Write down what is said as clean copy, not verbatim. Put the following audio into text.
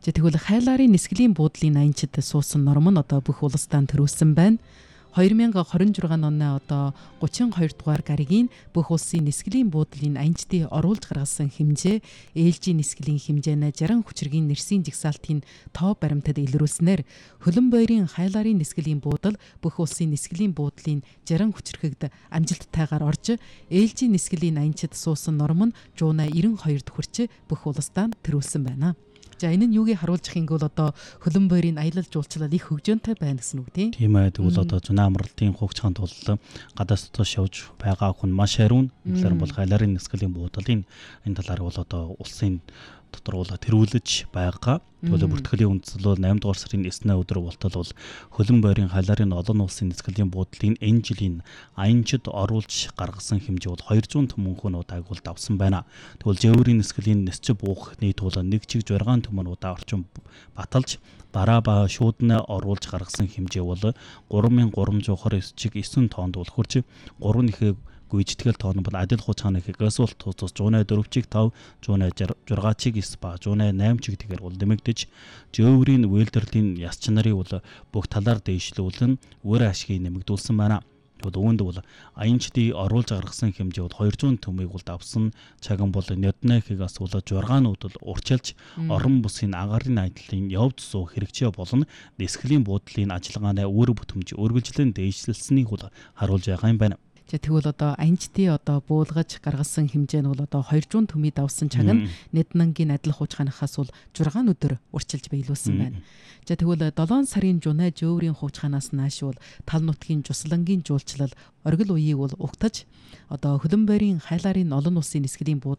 За тэгвэл хайлаарын нисгэлийн буудлын аянчид суусан норм нь одоо бүх улсдаа төрүүлсэн байна. 2026 оны одоо 32 дугаар гаригийн бүх улсын нисгэлийн буудлын аянчдыг оруулж гаргасан хэмжээ ээлжийн нисгэлийн хэмжээнэ 60 хүчиргийн нэрсийн жигсаалтын тоо баримтад илрүүлснээр хөлөн бойрын хайлаарын нисгэлийн буудал бүх улсын нисгэлийн буудлын 60 хүчирхэгд амжилттайгаар орж ээлжийн нисгэлийн аянчид суусан норм нь жуунаа 92-д хүрч бүх улсдаа төрүүлсэн байна. За энэ нь юугийг харуулж ихин бол одоо хөлөн бойрын аялал жуулчлал их хөгжөөнтэй байна гэсэн үг тийм. Тийм ээ. Тэгвэл одоо зүүн амралтын хугацаанд тулд гадаас дотоос явж байгаа хүн маш хариун. Үнэхээр бол хайлаарын нисгэлийн буудлын энэ талаар бол одоо улсын дотор бол тэрүүлж байгаа. Тэгвэл бүртгэлийн үндсэл 8 дугаар сарын 9-ний өдөр болтол бол хөлөн бойрын хайлаарын олон улсын нисгэлийн буудлын энэ жилийн аянчид оруулж гаргасан хэмжээ бол 200 төмөнхөн удаагуулд авсан байна. Тэгвэл жэврийн нисгэлийн нисч буухны тулд 1 чиг 6 төмөн удаа орчим баталж бараа ба шуудна оруулж гаргасан хэмжээ бол 3329 чиг 9 тоннд бол хүрч 3 гүйжтгэл тоон бол адил хуцааны гасуулт тус 104 чиг 5 106 чиг 9 ба 108 чиг тэгэхээр бол нэмэгдэж жөөврийн вэлдерлийн яс чанарын бол бүх талаар дээшлүүлэн өөр ашгийг нэмэгдүүлсэн байна. Тэгвэл үүнд бол аянчдыг оруулж гаргасан хэмжээ бол 200 төмийг бол давсан цаган бол нёднэхийг асуулж 6 нүүд бол урчилж орон бүсийн агаарын ажлын явж суух хэрэгцээ болно. Нисгэлийн буудлын ажиллагааны үр бүтэмж үргэлжлэн дээшлэлсэнийг бол харуулж байгаа юм байна. За тэгвэл одоо аянчдыг одоо буулгаж гаргасан хэмжээ нь бол одоо 200 төмий давсан цаг нь Ниднангийн адил хуучхаанаас бол 6 өдөр урчилж биелүүлсэн байна. За тэгвэл 7 сарын жунаа жөөврийн хуучхаанаас нааш бол тал нутгийн Жуслангийн жуулчлал оргил үеийг бол угтаж одоо хөлөн бойрын хайлаарын олон улсын нисгэлийн